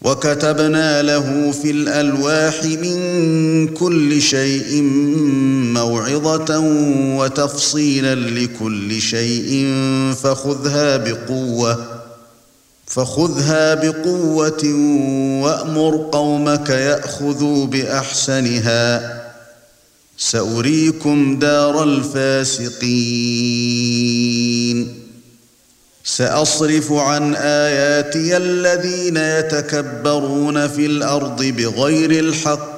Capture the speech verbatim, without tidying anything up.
وكتبنا له في الألواح من كل شيء موعظة وتفصيلا لكل شيء فخذها بقوة فخذها بقوة وأمر قومك يأخذوا بأحسنها سأريكم دار الفاسقين سأصرف عن آياتي الذين يتكبرون في الأرض بغير الحق